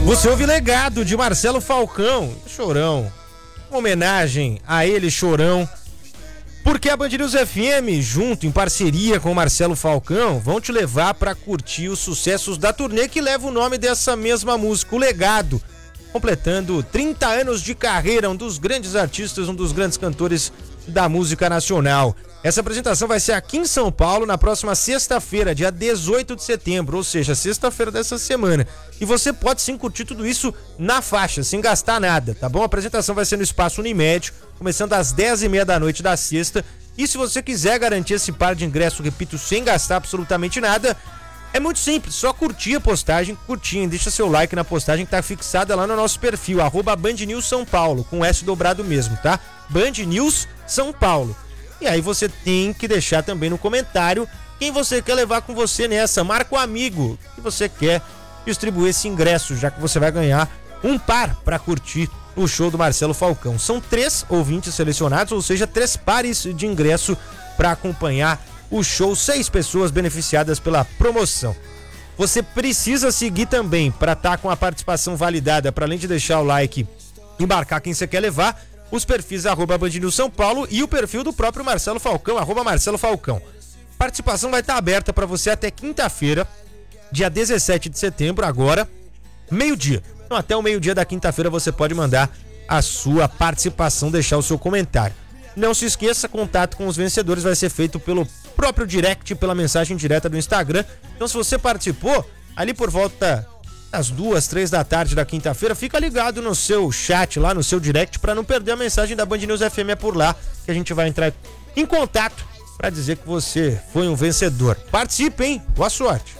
Você ouve Legado de Marcelo Falcão, Chorão. Uma homenagem a ele, Chorão. Porque a Band News FM, junto em parceria com o Marcelo Falcão, vão te levar para curtir os sucessos da turnê que leva o nome dessa mesma música, o Legado. Completando 30 anos de carreira, um dos grandes artistas, um dos grandes cantores da música nacional. Essa apresentação vai ser aqui em São Paulo na próxima sexta-feira, dia 18 de setembro, ou seja, sexta-feira dessa semana. E você pode sim curtir tudo isso na faixa, sem gastar nada, tá bom? A apresentação vai ser no Espaço Unimed, começando às 10h30 da noite da sexta. E se você quiser garantir esse par de ingresso, repito, sem gastar absolutamente nada, é muito simples, só curtir a postagem, deixa seu like na postagem que tá fixada lá no nosso perfil, @BandNewsSãoPaulo, com S dobrado mesmo, tá? Band News São Paulo. E aí você tem que deixar também no comentário quem você quer levar com você nessa. Marca um amigo que você quer distribuir esse ingresso, já que você vai ganhar um par para curtir o show do Marcelo Falcão. São 3 ouvintes selecionados, ou seja, 3 pares de ingresso para acompanhar o show, 6 pessoas beneficiadas pela promoção. Você precisa seguir também para estar com a participação validada, para além de deixar o like, embarcar quem você quer levar, os perfis @BandNewsSãoPaulo e o perfil do próprio Marcelo Falcão, @Marcelo Falcão. Participação vai estar aberta para você até quinta-feira, dia 17 de setembro, agora, meio-dia. Então, até o meio-dia da quinta-feira você pode mandar a sua participação, deixar o seu comentário. Não se esqueça, contato com os vencedores vai ser feito pelo próprio direct, pela mensagem direta do Instagram. Então, se você participou, ali por volta às 2, 3 da tarde da quinta-feira, fica ligado no seu chat lá, no seu direct, para não perder a mensagem da Band News FM. É por lá que a gente vai entrar em contato para dizer que você foi um vencedor. Participe, hein? Boa sorte!